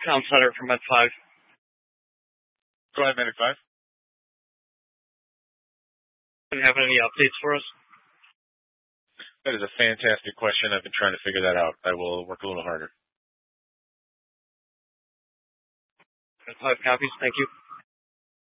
Tom Sutter from Med 5. Go ahead, Medic 5. Do you have any updates for us? That is a fantastic question. I've been trying to figure that out. I will work a little harder. Med 5 copies. Thank you.